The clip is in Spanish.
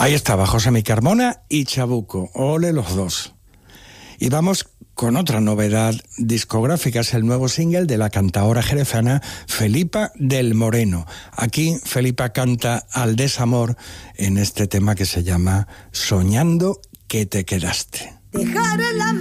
Ahí estaba José Mi Carmona y Chabuco, ole los dos. Y vamos con otra novedad discográfica, es el nuevo single de la cantaora jerezana Felipa del Moreno. Aquí Felipa canta al desamor en este tema que se llama Soñando que te quedaste. Dejar el amor